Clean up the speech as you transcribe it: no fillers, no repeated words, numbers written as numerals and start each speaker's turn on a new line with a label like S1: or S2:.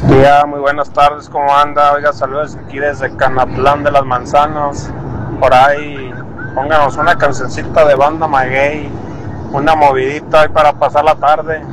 S1: Tía, muy buenas tardes, ¿cómo anda? Oiga, saludos aquí desde Canatlán de las Manzanas. Por ahí, pónganos una cancioncita de banda maguey, una movidita ahí para pasar la tarde.